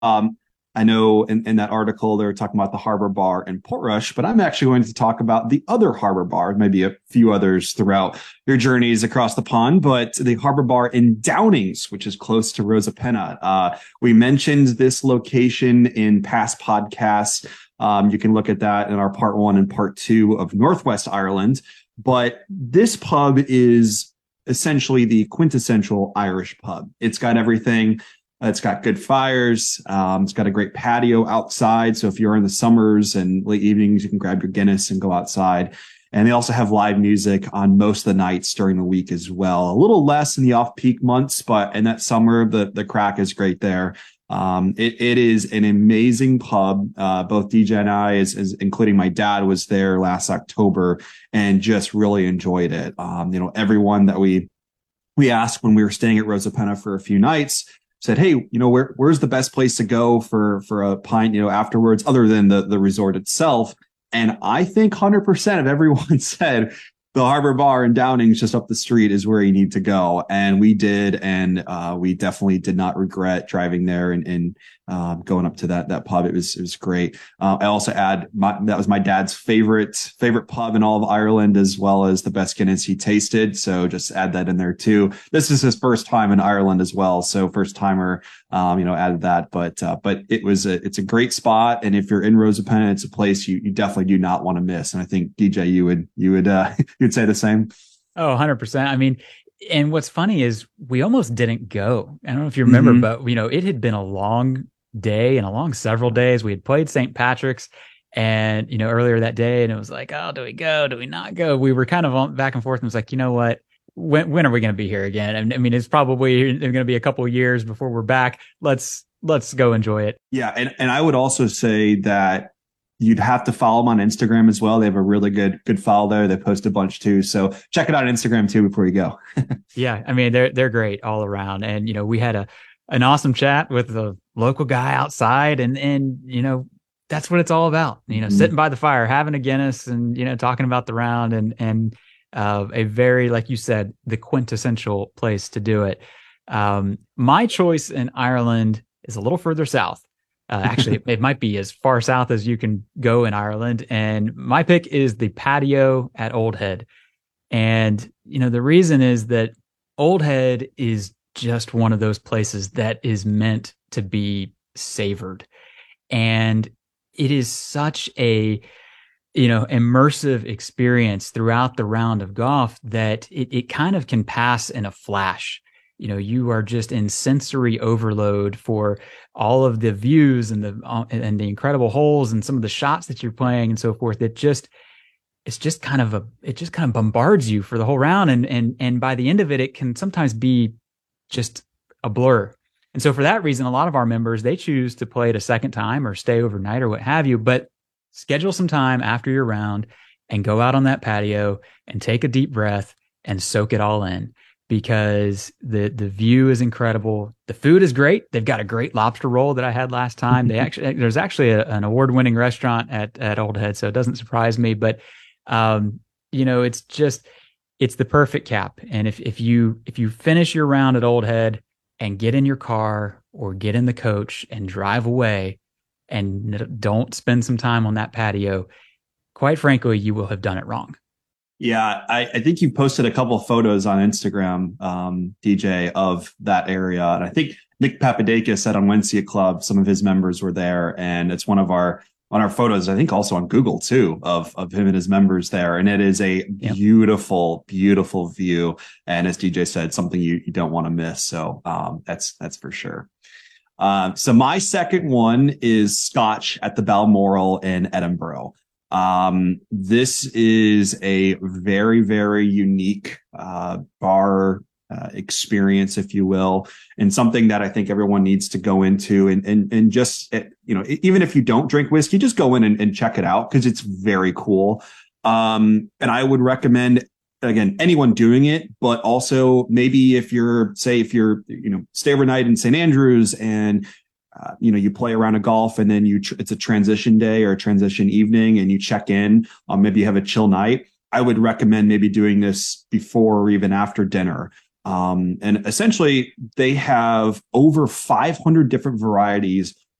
I know in that article they were talking about the Harbor Bar in Portrush, but I'm actually going to talk about the other Harbor Bar, maybe a few others throughout your journeys across the pond, but the Harbor Bar in Downings, which is close to Rosa Penna. We mentioned this location in past podcasts. You can look at that in our part one and part two of Northwest Ireland. But this pub is essentially the quintessential Irish pub. It's got everything. It's got good fires. It's got a great patio outside. So if you're in the summers and late evenings, you can grab your Guinness and go outside. And they also have live music on most of the nights during the week as well. A little less in the off-peak months, but in that summer, the crack is great there. It is an amazing pub. Both DJ and I, including my dad, was there last October and just really enjoyed it. Everyone that we asked when we were staying at Rosa Penna for a few nights said, hey, where's the best place to go for a pint, afterwards, other than the resort itself. And I think 100% of everyone said the Harbor Bar in Downings just up the street is where you need to go. And we did. And we definitely did not regret driving there and going up to that pub. It was great. I also add that was my dad's favorite pub in all of Ireland, as well as the best Guinness he tasted. So just add that in there too. This is his first time in Ireland as well. So first timer, added that, but it's a great spot. And if you're in Rosa Penna, it's a place you definitely do not want to miss. And I think DJ, you would you'd say the same. Oh, 100%. I mean, and what's funny is we almost didn't go. I don't know if you remember, but it had been a long day and a long several days. We had played St. Patrick's and, earlier that day, and it was like, oh, do we go? Do we not go? We were kind of back and forth and was like, you know what? When are we going to be here again? And I mean, it's probably going to be a couple of years before we're back. Let's go enjoy it. Yeah. And I would also say that you'd have to follow them on Instagram as well. They have a really good follow there. They post a bunch too. So check it out on Instagram too before you go. Yeah. I mean, they're great all around. And, we had an awesome chat with the local guy outside and that's what it's all about, sitting by the fire, having a Guinness and, talking about the round and a very, like you said, the quintessential place to do it. My choice in Ireland is a little further south. Actually, it might be as far south as you can go in Ireland. And my pick is the patio at Old Head. And, the reason is that Old Head is just one of those places that is meant to be savored. And it is such a, immersive experience throughout the round of golf that it kind of can pass in a flash. You are just in sensory overload for all of the views and the incredible holes and some of the shots that you're playing and so forth. It just kind of bombards you for the whole round. And by the end of it can sometimes be just a blur. And so for that reason, a lot of our members, they choose to play it a second time or stay overnight or what have you, but schedule some time after your round and go out on that patio and take a deep breath and soak it all in. Because the view is incredible. The food is great. They've got a great lobster roll that I had last time. There's actually an award-winning restaurant at Old Head, so it doesn't surprise me. But it's the perfect cap. And if you finish your round at Old Head and get in your car or get in the coach and drive away and don't spend some time on that patio, quite frankly, you will have done it wrong. Yeah, I think you posted a couple of photos on Instagram, DJ, of that area. And I think Nick Papadakis said on Wednesday Club, some of his members were there. And it's on our photos, I think also on Google too, of him and his members there. And it is a beautiful, beautiful view. And as DJ said, something you don't want to miss. So that's for sure. So my second one is Scotch at the Balmoral in Edinburgh. This is a very, very unique bar experience, if you will, and something that I think everyone needs to go into and just, even if you don't drink whiskey, just go in and check it out because it's very cool. And I would recommend, again, anyone doing it, but also maybe if you're stay overnight in St. Andrews and you play around a golf and then it's a transition day or a transition evening and you check in, maybe you have a chill night. I would recommend maybe doing this before or even after dinner. And essentially they have over 500 different varieties